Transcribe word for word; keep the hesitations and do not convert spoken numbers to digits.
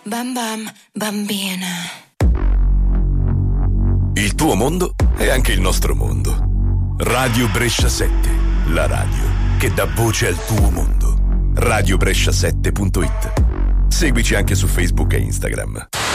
Bam bam, bambina. Il tuo mondo è anche il nostro mondo. Radio Brescia sette, la radio che dà voce al tuo mondo. radio brescia sette punto it. Seguici anche su Facebook e Instagram.